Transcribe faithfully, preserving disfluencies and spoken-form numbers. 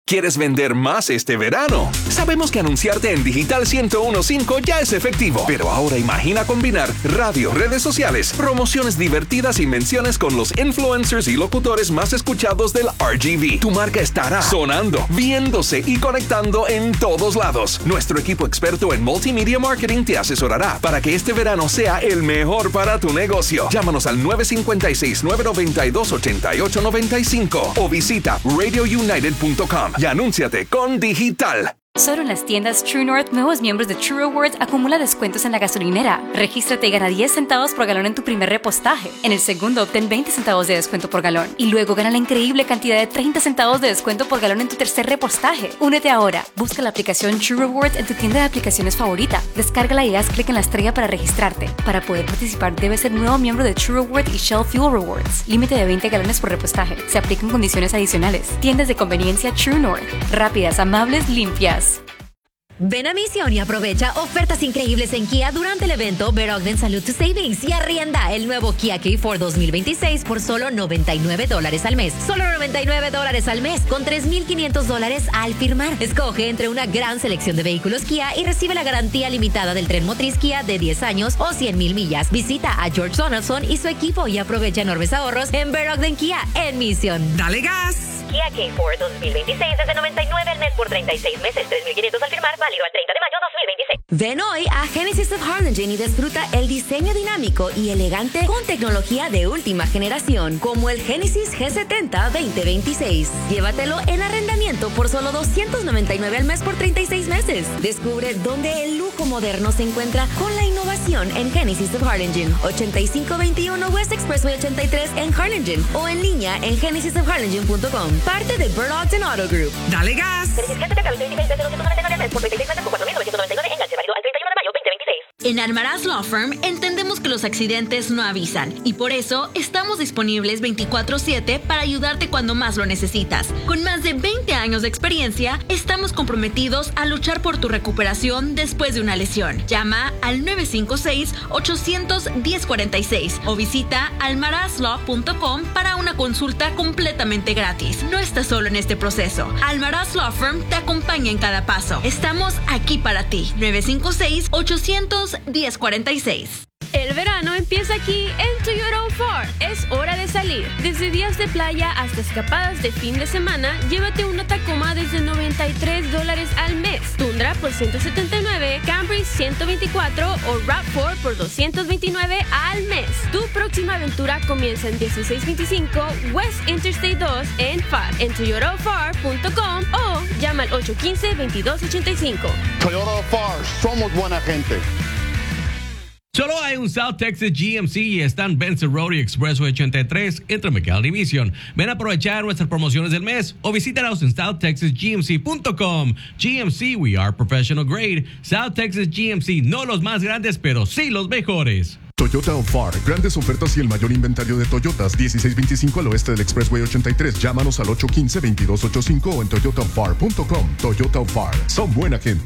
¿Quieres vender más este verano? Sabemos que anunciarte en Digital ciento uno punto cinco ya es efectivo, pero ahora imagina combinar radio, redes sociales, promociones divertidas y menciones con los influencers y locutores más escuchados del R G V. Tu marca estará sonando, viéndose y conectando en todos lados. Nuestro equipo experto en multimedia marketing te asesorará para que este verano sea el mejor para tu negocio. Llámanos al nueve cinco seis, nueve nueve dos, ocho ocho nueve cinco o visita radio united punto com. Y anúnciate con Digital. Solo en las tiendas True North, nuevos miembros de True Rewards acumula descuentos en la gasolinera. Regístrate y gana diez centavos por galón en tu primer repostaje. En el segundo, obtén veinte centavos de descuento por galón. Y luego gana la increíble cantidad de treinta centavos de descuento por galón en tu tercer repostaje. Únete ahora. Busca la aplicación True Rewards en tu tienda de aplicaciones favorita. Descárgala y haz clic en la estrella para registrarte. Para poder participar, debes ser nuevo miembro de True Rewards y Shell Fuel Rewards. Límite de veinte galones por repostaje. Se aplican condiciones adicionales. Tiendas de conveniencia True North. Rápidas, amables, limpias. Ven a Misión y aprovecha ofertas increíbles en Kia durante el evento Ver Ogden Salute to Savings y arrienda el nuevo Kia K cuatro dos mil veintiséis por solo noventa y nueve dólares al mes. Solo noventa y nueve dólares al mes con tres mil quinientos dólares al firmar. Escoge entre una gran selección de vehículos Kia y recibe la garantía limitada del tren motriz Kia de diez años o cien mil millas. Visita a George Donaldson y su equipo y aprovecha enormes ahorros en Ver Ogden Kia en Misión. ¡Dale gas! Kia K cuatro dos mil veintiséis desde noventa y nueve al mes por treinta y seis meses, tres mil quinientos al firmar, válido al treinta de mayo dos mil veintiséis. Ven hoy a Genesis of Harlingen y disfruta el diseño dinámico y elegante con tecnología de última generación, como el Genesis G setenta veinte veintiséis. Llévatelo en arrendamiento por solo doscientos noventa y nueve al mes por treinta y seis meses. Descubre dónde el lujo moderno se encuentra con la innovación en Genesis of Harlingen, ochenta y cinco veintiuno West Expressway ochenta y tres en Harlingen o en línea en genesis of harlingen punto com. Parte de Bird Ogden Auto Group. ¡Dale gas! En Almaraz Law Firm entendemos que los accidentes no avisan y por eso estamos disponibles veinticuatro siete para ayudarte cuando más lo necesitas. Con más de veinte años de experiencia, estamos comprometidos a luchar por tu recuperación después de una lesión. Llama al nueve cinco seis, ocho uno cero, cuatro seis o visita almaraz law punto com para una consulta completamente gratis. No estás solo en este proceso. Almaraz Law Firm te acompaña en cada paso. Estamos aquí para ti. nueve cinco seis, ocho cero cero, uno cero cuatro seis. El verano empieza aquí en Toyota Ford. Es hora de salir. Desde días de playa hasta escapadas de fin de semana, llévate una Tacoma desde noventa y tres dólares al mes, Tundra por ciento setenta y nueve, Camry ciento veinticuatro o RAV cuatro por doscientos veintinueve al mes. Tu próxima aventura comienza en dieciséis veinticinco West Interstate dos en F A R, en toyota far punto com o llama al ocho uno cinco, veintidós ochenta y cinco. Toyota F A R, somos buena gente. Solo hay un South Texas G M C y están Benson Road y Expressway ochenta y tres entre McAllen y Mission. Ven a aprovechar nuestras promociones del mes o visítanos en south texas g m c punto com. G M C, we are professional grade. South Texas G M C, no los más grandes, pero sí los mejores. Toyota of F A R, grandes ofertas y el mayor inventario de Toyotas, dieciséis veinticinco al oeste del Expressway ochenta y tres. Llámanos al ocho uno cinco, veintidós ochenta y cinco o en toyota of f a r punto com. Toyota of F A R, son buena gente.